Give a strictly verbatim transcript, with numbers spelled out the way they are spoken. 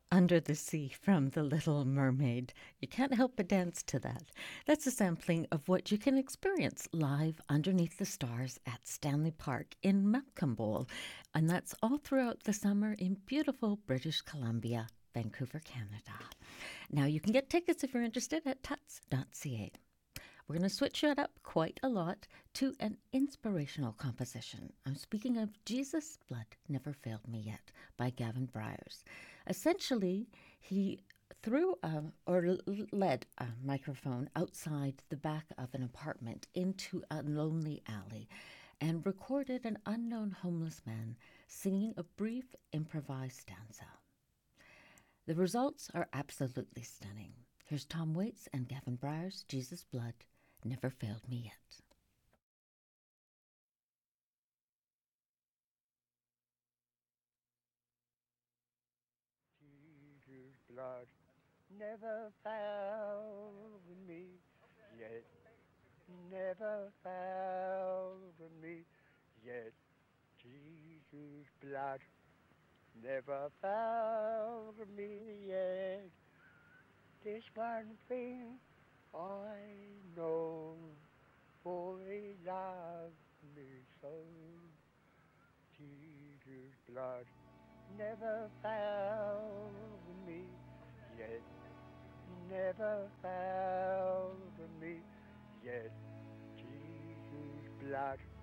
Under the Sea from The Little Mermaid. You can't help but dance to that. That's a sampling of what you can experience live underneath the stars at Stanley Park in Malcolm Bowl. And that's all throughout the summer in beautiful British Columbia, Vancouver, Canada. Now you can get tickets if you're interested at tuts dot c a. We're going to switch it up quite a lot to an inspirational composition. I'm speaking of Jesus' Blood Never Failed Me Yet by Gavin Bryars. Essentially, he threw a, or l- led a microphone outside the back of an apartment into a lonely alley and recorded an unknown homeless man singing a brief improvised stanza. The results are absolutely stunning. Here's Tom Waits and Gavin Bryars' Jesus' Blood Never Failed Me Yet. Jesus' blood never found me yet, never found me yet. Jesus' blood never found me yet. This one thing I know, for he loved me so. Jesus' blood never found me yet, never found me yet. Jesus' blood